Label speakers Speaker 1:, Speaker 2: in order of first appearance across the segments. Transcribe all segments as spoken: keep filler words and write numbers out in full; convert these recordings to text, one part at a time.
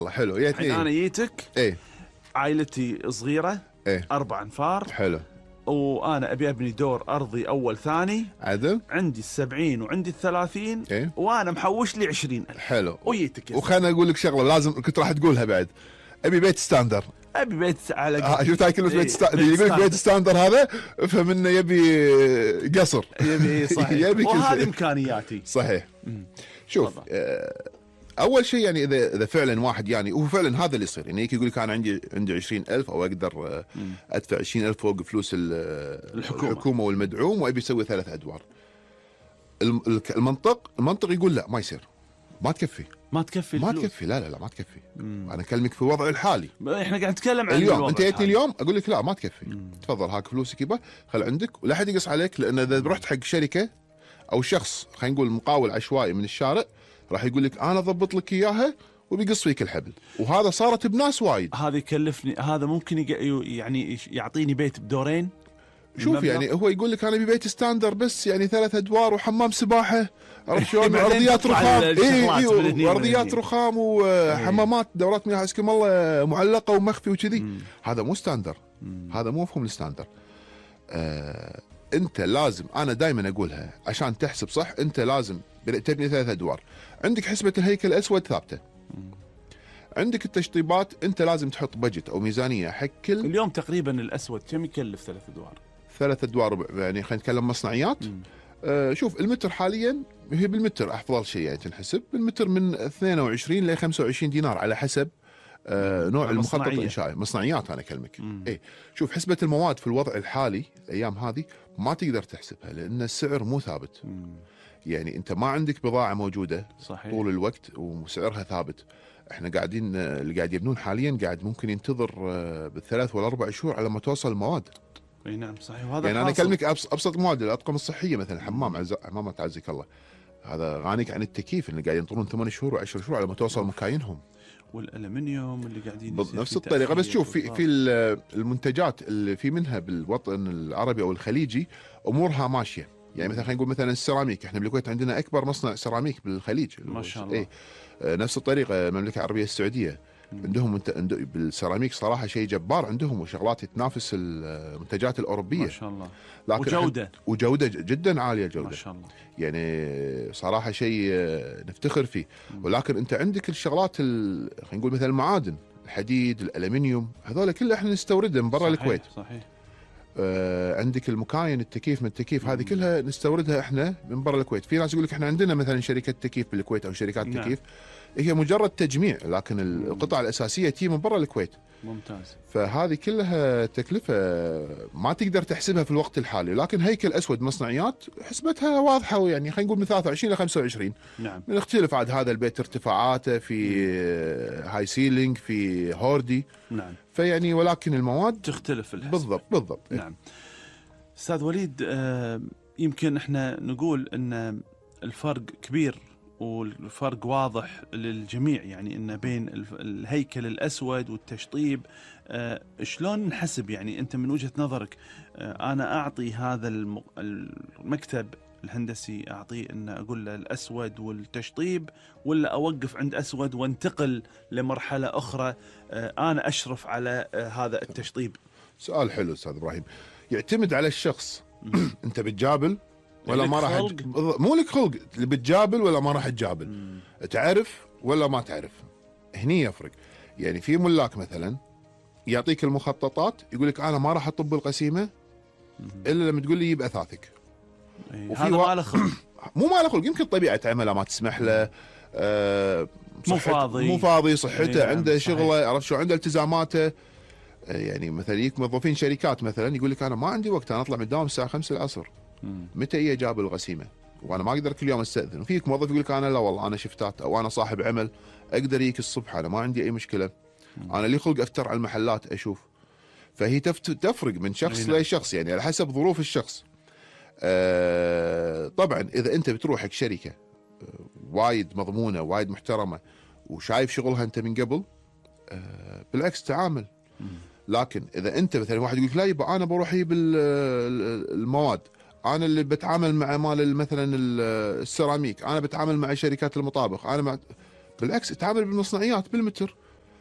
Speaker 1: والله حلو. يا
Speaker 2: الحين انا جيتك،
Speaker 1: ايه
Speaker 2: عائلتي صغيره،
Speaker 1: ايه
Speaker 2: اربع انفار،
Speaker 1: حلو
Speaker 2: وانا ابي ابني دور ارضي اول ثاني،
Speaker 1: عدل.
Speaker 2: عندي السبعين وعندي الثلاثين،
Speaker 1: ايه
Speaker 2: وانا محوش لي عشرين ألف.
Speaker 1: حلو.
Speaker 2: وجيتك
Speaker 1: وخلنا اقول لك شغله لازم كنت راح تقولها بعد. ابي بيت ستاندر.
Speaker 2: ابي بيت على
Speaker 1: آه شفت هاي كلمه
Speaker 2: إيه،
Speaker 1: بيت ستاندر،
Speaker 2: بيت
Speaker 1: يقول لك بيت
Speaker 2: ستاندر.
Speaker 1: ستاندر هذا افهم انه يبي قصر.
Speaker 2: يبي صحيح.
Speaker 1: يبي كل
Speaker 2: وهذه
Speaker 1: شيء.
Speaker 2: امكانياتي.
Speaker 1: صحيح. شوف
Speaker 2: تفضل.
Speaker 1: آه، اول شيء يعني اذا اذا فعلا واحد يعني وهو فعلا هذا اللي يصير، يعني يجي يقول لك انا عندي عندي عشرين ألف او اقدر آه، ادفع عشرين ألف فوق فلوس ال-
Speaker 2: الحكومة.
Speaker 1: الحكومه والمدعوم وابي اسوي ثلاث ادوار. الم- الك- المنطق المنطق يقول لا ما يصير، ما تكفي
Speaker 2: ما تكفي
Speaker 1: ما
Speaker 2: الفلوس.
Speaker 1: تكفي لا لا لا ما تكفي. انا اكلمك في وضعي الحالي
Speaker 2: احنا قاعد نتكلم عن
Speaker 1: اليوم.
Speaker 2: الوضع
Speaker 1: انت جيتني
Speaker 2: الحالي.
Speaker 1: اليوم اقول لك لا ما تكفي. مم. تفضل هاك فلوسك يبا خل عندك ولا حد يقص عليك، لان اذا رحت حق شركه او شخص خلينا نقول مقاول عشوائي من الشارع راح يقول لك انا اضبط لك اياها وبيقص فيك الحبل، وهذا صارت بناس وايد.
Speaker 2: هذا يكلفني، هذا ممكن يق- يعني يعطيني بيت بدورين.
Speaker 1: شوف
Speaker 2: المبلغ.
Speaker 1: يعني هو يقول لك انا ببيت ستاندر بس يعني ثلاث ادوار وحمام سباحه، عرفت شلون؟
Speaker 2: بعدين
Speaker 1: ارضيات
Speaker 2: تطلع
Speaker 1: رخام،
Speaker 2: الشغلات
Speaker 1: اي
Speaker 2: من هني
Speaker 1: اي
Speaker 2: ومن
Speaker 1: ارضيات
Speaker 2: هني.
Speaker 1: رخام وحمامات دورات مياه حسكم الله معلقه ومخفي وكذي. هذا مو ستاندر، هذا مو مفهوم الستاندر. آه انت لازم، انا دائما اقولها عشان تحسب صح، انت لازم تبني ثلاث ادوار، عندك حسبه الهيكل الاسود ثابته، عندك التشطيبات انت لازم تحط بجت او ميزانيه حق كل
Speaker 2: اليوم تقريبا الاسود كم يكلف ثلاث ادوار؟
Speaker 1: ثلاث ادوار. يعني خلينا نتكلم مصنعيات. آه شوف المتر حاليا هي بالمتر افضل شيء يعني تنحسب بالمتر من اثنين وعشرين ل خمسة وعشرين دينار على حسب آه نوع المخطط
Speaker 2: مصنعية.
Speaker 1: الانشائي. مصنعيات انا اكلمك. اي شوف حسبه المواد في الوضع الحالي الايام هذه ما تقدر تحسبها لان السعر مو ثابت.
Speaker 2: مم.
Speaker 1: يعني انت ما عندك بضاعه موجوده
Speaker 2: صحيح.
Speaker 1: طول الوقت وسعرها ثابت. احنا قاعدين آه، اللي قاعد يبنون حاليا قاعد ممكن ينتظر آه، بالثلاث والاربع شهور على ما توصل المواد.
Speaker 2: اي نعم صحيح. وهذا
Speaker 1: يعني انا
Speaker 2: حاصل.
Speaker 1: اكلمك أبس- ابسط مواد الاطقم الصحيه مثلا حمام عز... حمامات عزك الله، هذا غانيك عن التكييف اللي قاعد ينطرون ثمان شهور وعشر شهور على ما توصل مكاينهم.
Speaker 2: والالمنيوم اللي قاعدين يصير
Speaker 1: بنفس
Speaker 2: فيه
Speaker 1: الطريقه. بس
Speaker 2: تأخير
Speaker 1: شوف في
Speaker 2: بالضبط.
Speaker 1: في ال- المنتجات اللي في منها بالوطن العربي او الخليجي امورها ماشيه. يعني مثلا خلينا نقول مثلا السيراميك، احنا بالكويت عندنا اكبر مصنع سيراميك بالخليج
Speaker 2: ما شاء الله.
Speaker 1: إيه. آه، نفس الطريقه المملكه العربيه السعوديه عندهم منت... عند- بالسيراميك صراحه شيء جبار عندهم وشغلات تنافس المنتجات الاوروبيه.
Speaker 2: ما شاء الله.
Speaker 1: لكن
Speaker 2: وجوده.
Speaker 1: إحنا- وجوده ج- جدا عاليه الجوده.
Speaker 2: ما شاء الله.
Speaker 1: يعني صراحه شيء آه، نفتخر فيه. ولكن انت عندك الشغلات ال- خلينا نقول مثلا المعادن، الحديد، الالمنيوم، هذول كلها احنا نستوردها من برا
Speaker 2: صحيح،
Speaker 1: الكويت.
Speaker 2: صحيح.
Speaker 1: آه عندك المكاين، التكييف من التكييف، هذه كلها نستوردها احنا من برا الكويت. في ناس يقول لك احنا عندنا مثلا شركه تكييف بالكويت او شركات
Speaker 2: نعم.
Speaker 1: تكييف، هي مجرد تجميع، لكن القطع الاساسيه تجي من برا الكويت.
Speaker 2: ممتاز.
Speaker 1: فهذه كلها تكلفة ما تقدر تحسبها في الوقت الحالي. لكن هيكل أسود مصنعيات حسبتها واضحة، يعني خلينا نقول من ثلاثة وعشرين إلى خمسة وعشرين.
Speaker 2: نعم.
Speaker 1: من اختلف عاد هذا البيت ارتفاعاته في هاي سيلينج في هوردي.
Speaker 2: نعم.
Speaker 1: فيعني ولكن المواد
Speaker 2: تختلف الحسبة.
Speaker 1: بالضبط بالضبط.
Speaker 2: نعم. استاذ وليد، آه، يمكن احنا نقول ان الفرق كبير والفرق واضح للجميع، يعني ان بين الف- الهيكل الاسود والتشطيب. آه، شلون نحسب؟ يعني انت من وجهة نظرك، آه، انا اعطي هذا الم- المكتب الهندسي اعطيه ان اقول له الاسود والتشطيب، ولا اوقف عند اسود وانتقل لمرحلة اخرى آه، انا اشرف على آه، هذا التشطيب؟
Speaker 1: سؤال حلو أستاذ إبراهيم. يعتمد على الشخص. أنت بتجابل ولا
Speaker 2: لك
Speaker 1: ما راح
Speaker 2: خلق؟
Speaker 1: تج- مو لك خلق، اللي بتجابل ولا ما راح تجابل، تعرف ولا ما تعرف، هني يفرق. يعني في ملاك مثلا يعطيك المخططات يقول لك انا ما راح اطب القسيمه الا لما تقول لي يجيب اثاثك.
Speaker 2: إيه،
Speaker 1: وفي
Speaker 2: هذا
Speaker 1: وا-
Speaker 2: ما له خلق.
Speaker 1: مو ما له خلق، يمكن طبيعه عمله ما تسمح له، آه
Speaker 2: مو
Speaker 1: صحته-
Speaker 2: فاضي.
Speaker 1: مو فاضي صحته،
Speaker 2: إيه، نعم،
Speaker 1: عنده
Speaker 2: صحيح.
Speaker 1: شغله، عرفت شو، عنده التزاماته. آه يعني مثلا يجيك موظفين شركات مثلا يقول لك انا ما عندي وقت، انا اطلع من الدوام الساعه خمسة العصر، متى اجي اجاب الغسيمه وانا ما اقدر كل يوم استاذن. وفيك موظف يقول لك انا لا والله انا شفتات او انا صاحب عمل اقدر يجيك الصبح، انا ما عندي اي مشكله، انا لي خلق افتر على المحلات اشوف. فهي تفت- تفرق من شخص
Speaker 2: أي نعم.
Speaker 1: لشخص، يعني على حسب ظروف الشخص. آه طبعا اذا انت بتروح حق شركه آه وايد مضمونه وايد محترمه وشايف شغلها انت من قبل، آه بالعكس تعامل. لكن اذا انت مثلا واحد يقول لك لا يبا انا بروح اجيب ال- ال- المواد، انا اللي بتعامل مع مال مثلا ال- السيراميك، انا بتعامل مع شركات المطابخ، انا مع، بالعكس تعامل بالمصنعيات بالمتر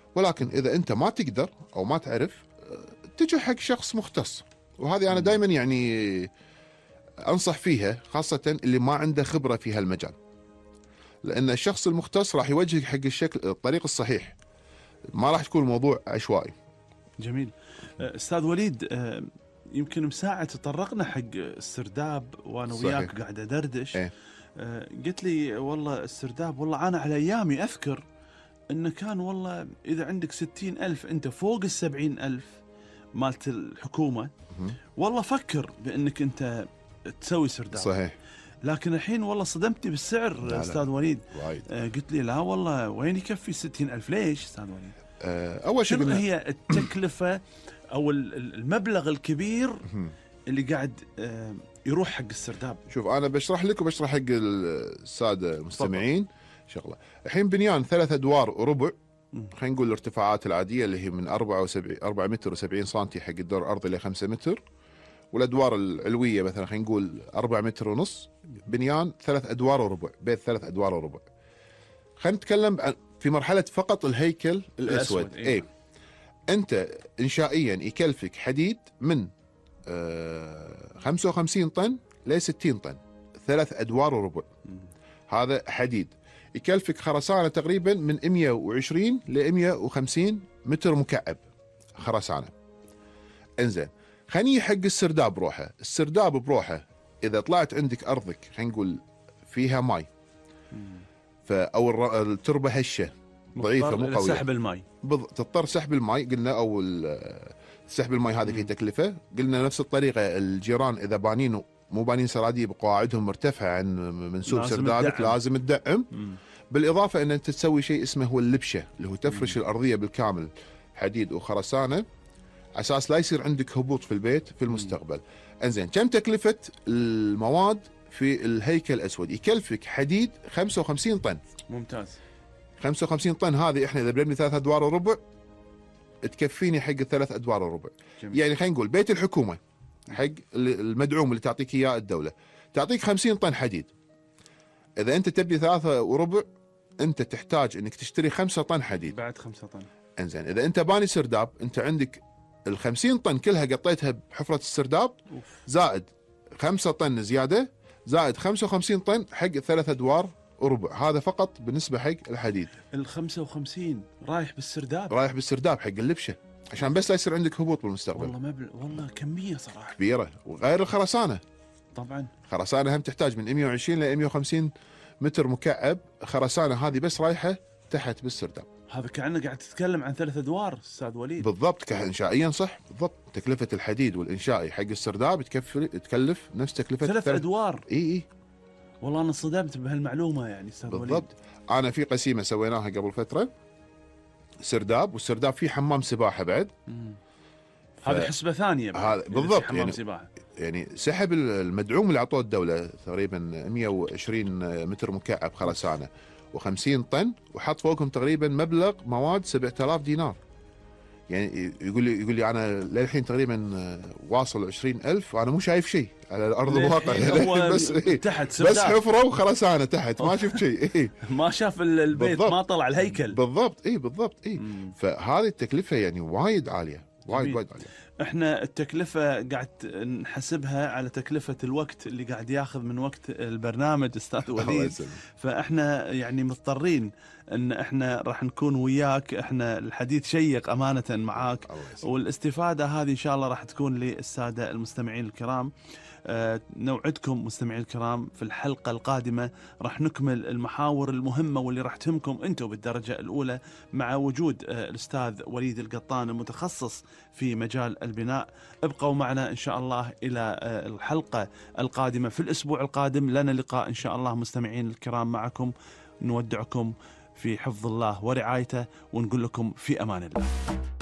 Speaker 1: ولكن اذا انت ما تقدر او ما تعرف تجي حق شخص مختص، وهذه انا دائما يعني انصح فيها، خاصه اللي ما عنده خبره في هالمجال، لان الشخص المختص راح يوجهك حق الشكل الطريق الصحيح، ما راح تكون الموضوع عشوائي.
Speaker 2: جميل. استاذ وليد، يمكن مساعة تطرقنا حق السرداب وانا وياك قاعد ادردش.
Speaker 1: ايه؟
Speaker 2: قلت لي والله السرداب، والله انا على ايامي اذكر انه كان والله اذا عندك ستين الف انت فوق السبعين الف مالت الحكومة، والله فكر بانك انت تسوي سرداب.
Speaker 1: صحيح.
Speaker 2: لكن الحين والله صدمتني بالسعر. لا استاذ لا. وليد
Speaker 1: وايد.
Speaker 2: آه قلت لي لا والله وين يكفي ستين الف؟ ليش استاذ وليد؟
Speaker 1: آه اول شيء
Speaker 2: شنو هي التكلفة او المبلغ الكبير اللي قاعد آه يروح حق السرداب؟
Speaker 1: شوف انا بشرح لك وبشرح حق الساده المستمعين شغله. الحين بنيان ثلاث ادوار وربع، خلينا نقول الارتفاعات العاديه اللي هي من أربعة وسبعين أربعة متر وسبعين سنتي حق الدور الارضي ل خمسة متر، والادوار العلويه مثلا خلينا نقول أربعة متر ونص. بنيان ثلاث ادوار وربع، بيت ثلاث ادوار وربع. خلينا نتكلم في مرحله فقط الهيكل الاسود. الأسود. إيه؟ انت انشائيا يكلفك حديد من آه خمسة وخمسين طن ل ستين طن، ثلاث ادوار وربع. هذا حديد. يكلفك خرسانه تقريبا من مئة وعشرين ل مئة وخمسين متر مكعب خرسانه. انزين، خليني حق السرداب بروحه. السرداب بروحه اذا طلعت عندك ارضك خلينا نقول فيها ماي او التربه هشه ضعيفه مو قويه،
Speaker 2: سحب الماي
Speaker 1: بض... تضطر سحب الماي قلنا، او سحب الماي هذه في تكلفه. قلنا نفس الطريقه الجيران اذا بانين مو بانين سراديب قواعدهم مرتفعه عن منسوب سردابك لازم تدعم. بالاضافه ان انت تسوي شيء اسمه هو اللبشه، اللي هو تفرش مم. الارضيه بالكامل حديد وخرسانه، اساس لا يصير عندك هبوط في البيت في المستقبل. انزين، كم تكلفه المواد في الهيكل الاسود؟ يكلفك حديد خمسة وخمسين طن.
Speaker 2: ممتاز.
Speaker 1: خمسة وخمسين طن هذه احنا اذا بنبني ثلاث ادوار وربع تكفيني حق الثلاث ادوار وربع. جميل. يعني خلينا نقول بيت الحكومه حق المدعوم اللي تعطيك اياه الدوله تعطيك خمسين طن حديد. اذا انت تبني ثلاثة وربع انت تحتاج انك تشتري خمسة طن حديد.
Speaker 2: بعد خمسة طن.
Speaker 1: انزين، اذا انت باني سرداب انت عندك ال خمسين طن كلها قطيتها بحفره السرداب، زائد خمسة طن زياده، زائد خمسة وخمسين طن حق الثلاث ادوار وربع. هذا فقط بالنسبه حق الحديد.
Speaker 2: ال خمسة وخمسين رايح بالسرداب؟
Speaker 1: رايح بالسرداب حق اللبشه، عشان بس لا يصير عندك هبوط بالمستقبل.
Speaker 2: والله مبلغ، والله كميه صراحه
Speaker 1: كبيره. وغير الخرسانه
Speaker 2: طبعا.
Speaker 1: خرسانه هم تحتاج من مئة وعشرين ل مئة وخمسين متر مكعب خرسانه، هذه بس رايحه تحت بالسرداب.
Speaker 2: هذا كأنه قاعد تتكلم عن ثلاث ادوار استاذ وليد.
Speaker 1: بالضبط، كإنشائيا صح بالضبط. تكلفه الحديد والانشائي حق السرداب تكفل تكلف نفس تكلفه
Speaker 2: ثلاث ادوار.
Speaker 1: اي اي
Speaker 2: والله انا انصدمت بهالمعلومه يعني استاذ وليد.
Speaker 1: بالضبط. انا في قسيمه سويناها قبل فتره سرداب، والسرداب فيه حمام سباحه بعد.
Speaker 2: ف... هذه حسبه ثانيه
Speaker 1: هذا بالضبط.
Speaker 2: حمام
Speaker 1: يعني
Speaker 2: سباحه،
Speaker 1: يعني سحب المدعوم اللي اعطوه الدوله تقريبا مئة وعشرين متر مكعب خرسانه وخمسين طن، وحط فوقهم تقريبا مبلغ مواد سبعة آلاف دينار. يعني يقول لي يقول لي انا للحين تقريبا واصل عشرين ألف وانا مو شايف شيء على الارض الواقع. يعني بس إيه؟
Speaker 2: تحت
Speaker 1: بس حفره وخرسانه تحت، ما شفت شيء. إيه؟
Speaker 2: ما شاف البيت بالضبط. ما طلع الهيكل
Speaker 1: بالضبط. اي بالضبط. اي فهذه التكلفه يعني وايد عاليه، وايد وايد عاليه.
Speaker 2: احنا التكلفه قاعد نحسبها على تكلفه الوقت اللي قاعد ياخذ من وقت البرنامج استاذ وليد، فاحنا يعني مضطرين ان احنا راح نكون وياك. احنا الحديث شيق امانه معاك، والاستفاده هذه ان شاء الله راح تكون للساده المستمعين الكرام. أه نوعدكم مستمعين الكرام في الحلقة القادمة راح نكمل المحاور المهمة واللي راح تهمكم أنتم بالدرجة الأولى، مع وجود أه الأستاذ وليد القطان المتخصص في مجال البناء. ابقوا معنا إن شاء الله إلى أه الحلقة القادمة في الأسبوع القادم. لنا لقاء إن شاء الله مستمعين الكرام معكم. نودعكم في حفظ الله ورعايته ونقول لكم في أمان الله.